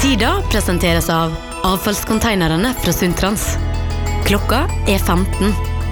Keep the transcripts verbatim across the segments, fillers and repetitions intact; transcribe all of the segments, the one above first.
Tida presenteres av avfallskonteinerne fra Sundtrans. Klokka er femten.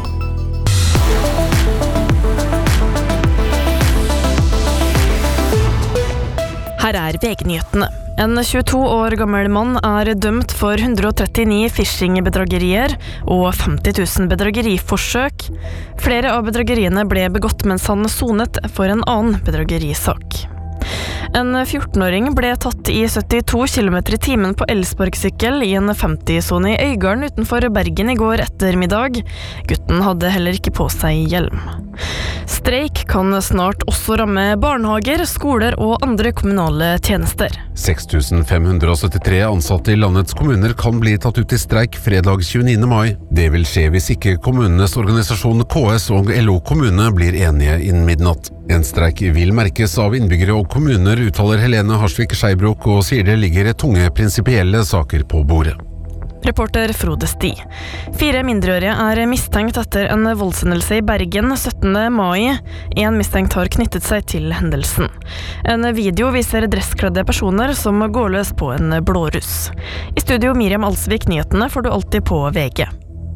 Her er V G-nyhetene. En tjueto år gammel mann er dømt for hundre og trettini phishing-bedragerier og femti tusen bedrageriforsøk. Flere av bedrageriene ble begått mens han sonet for en annen bedragerisak. En fjortenåring ble tatt i syttito kilometer i timen på elsparkesykkel i en femti-sone i Øygarden utenfor Bergen i går ettermiddag. Gutten hadde heller ikke på seg hjelm. Streik kan snart også ramme barnehager, skoler og andre kommunale tjenester. seks tusen fem hundre syttitre ansatte i landets kommuner kan bli tatt ut i streik fredag tjueniende mai. Det vil skje hvis ikke kommunenes organisasjon K S og L O kommune blir enige innen midnatt. En streik vil merkes av innbyggere og kommuner, uttaler Helene Harsvik Skeibrok, og sier det ligger tunge prinsipielle saker på bordet. Reporter Frode Sti. Fire mindreårige er mistenkt etter en voldshendelse i Bergen syttende mai. En mistenkt har knyttet seg til hendelsen. En video viser dresskledde personer som går løs på en blåruss. I studio Miriam Alsvik, nyhetene får du alltid på V G.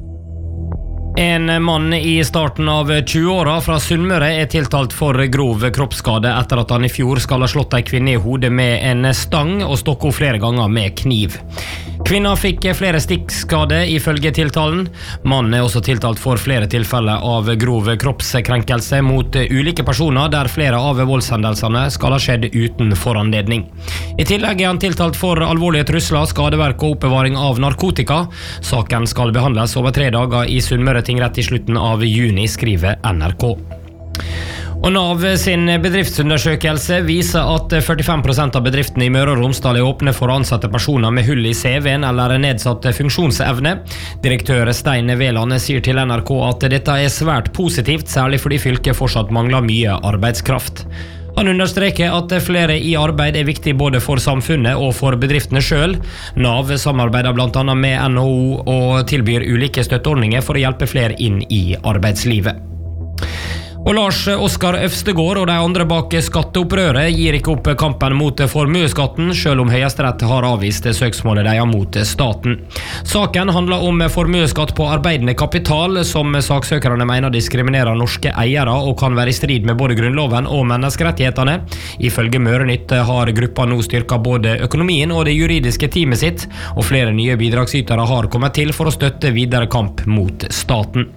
En mann i starten av tjueåra fra Sunnmøre er tiltalt for grov kroppsskade etter at han i fjor skal ha slått en kvinne i hodet med en stang og stokket flere ganger med kniv. Kvinna fikk flere stikkskade ifølge tiltalen. Mannen er også tiltalt for flere tilfeller av grov kroppskrenkelse mot ulike personer der flere av voldshendelsene skal ha skjedd uten foranledning. I tillegg er han tiltalt for alvorlige trusler, skadeverk og oppbevaring av narkotika. Saken skal behandles over tre dager i Sunnmøre tingrett i slutten av juni, skriver N R K. Og Nav sin bedriftsundersøkelse viser at førtifem prosent av bedriftene i Møre og Romsdal er åpne for å ansette personer med hull i C V-en eller nedsatt funksjonsevne. Direktør Stein Veland sier til N R K at dette er svært positivt, særlig fordi fylket fortsatt mangler mye arbeidskraft. Han understreker at flere i arbeid er viktig både for samfunnet og for bedriftene selv. Nav samarbeider blant annet med N H O og tilbyr ulike støtteordninger for å hjelpe flere inn i arbeidslivet. Og Lars Oskar Øvstegård og de andre bak skatteopprøret gir ikke opp kampen mot formueskatten, selv om Høyesterett har avvist søksmålet de har mot staten. Saken handler om formueskatt på arbeidende kapital, som saksøkerne mener diskriminerer norske eiere og kan være i strid med både grunnloven og menneskerettighetene. Ifølge Mørenytt har gruppa nå styrket både økonomien og det juridiske teamet sitt, og flere nye bidragsytere har kommet til for å støtte videre kamp mot staten.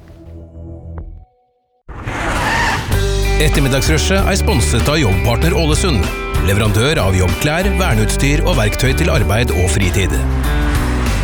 Ettermiddagsrushet er sponset av Jobbpartner Ålesund, leverandør av jobbklær, verneutstyr og verktøy til arbeid og fritid.